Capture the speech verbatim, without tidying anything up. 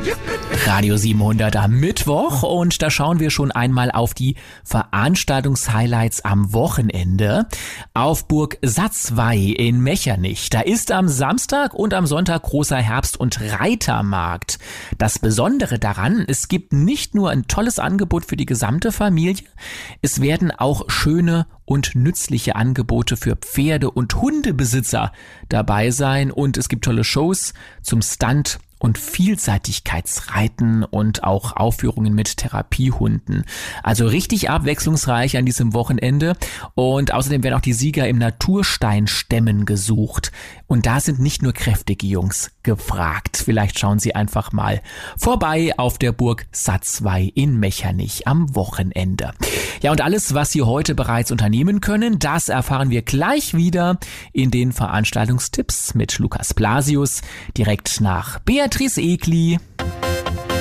Radio siebenhundert am Mittwoch und da schauen wir schon einmal auf die Veranstaltungshighlights am Wochenende. Auf Burg Satzwey in Mechernich, da ist am Samstag und am Sonntag großer Herbst- und Reitermarkt. Das Besondere daran, es gibt nicht nur ein tolles Angebot für die gesamte Familie, es werden auch schöne und nützliche Angebote für Pferde- und Hundebesitzer dabei sein und es gibt tolle Shows zum Stunt- und Vielseitigkeitsreiten und auch Aufführungen mit Therapiehunden. Also richtig abwechslungsreich an diesem Wochenende und außerdem werden auch die Sieger im Natursteinstemmen gesucht. Und da sind nicht nur kräftige Jungs gefragt. Vielleicht schauen Sie einfach mal vorbei auf der Burg Satzwey in Mechernich am Wochenende. Ja, und alles, was Sie heute bereits unternehmen können, das erfahren wir gleich wieder in den Veranstaltungstipps mit Lukas Blasius direkt nach Beatrice Egli.